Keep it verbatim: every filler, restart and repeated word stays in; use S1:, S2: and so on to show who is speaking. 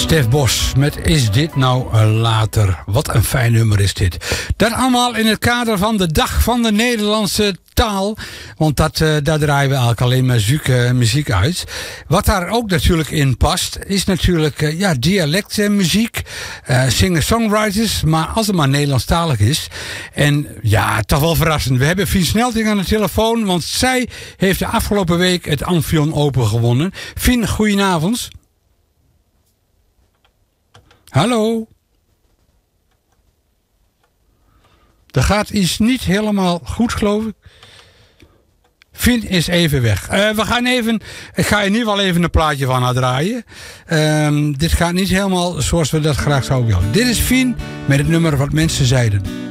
S1: Stef Bos met Is dit nou later? Wat een fijn nummer is dit. Dat allemaal in het kader van de Dag van de Nederlandse Taal. Want dat, uh, daar draaien we eigenlijk alleen maar muziek, uh, muziek uit. Wat daar ook natuurlijk in past, is natuurlijk uh, ja, dialectmuziek, uh, singer-songwriters, maar als het maar Nederlandstalig is. En ja, toch wel verrassend. We hebben Fien Snelting aan de telefoon, want zij heeft de afgelopen week het Amphion Open gewonnen. Fien, goedenavond. Hallo. Er gaat iets niet helemaal goed, geloof ik. Fien is even weg. Uh, we gaan even, ik ga in ieder geval even een plaatje van haar draaien. Uh, dit gaat niet helemaal zoals we dat graag zouden willen. Dit is Fien met het nummer Wat Mensen Zeiden.